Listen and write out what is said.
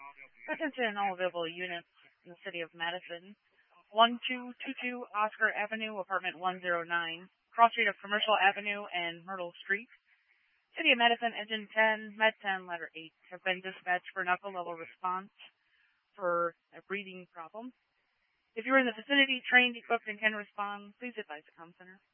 Attention all available units in the city of Madison. 1222 Oscar Avenue, apartment 109, cross street of Commercial Avenue and Myrtle Street. City of Madison, engine 10, med 10, letter 8, have been dispatched for knuckle level response for a breathing problem. If you are in the vicinity, trained, equipped, and can respond, please advise the comm center.